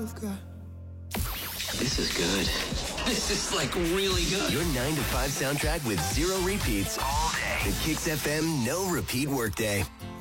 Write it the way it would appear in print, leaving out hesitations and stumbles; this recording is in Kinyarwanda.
I've got. This is good. This is like really good. Your 9 to 5 soundtrack with zero repeats all day. The Kicks FM No Repeat Workday.